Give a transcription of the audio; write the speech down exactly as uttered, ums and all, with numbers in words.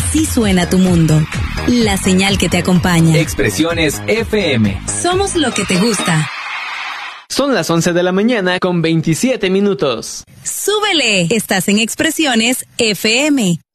Así suena tu mundo. La señal que te acompaña. Expresiones F M. Somos lo que te gusta. Son las once de la mañana con veintisiete minutos. ¡Súbele! Estás en Expresiones F M.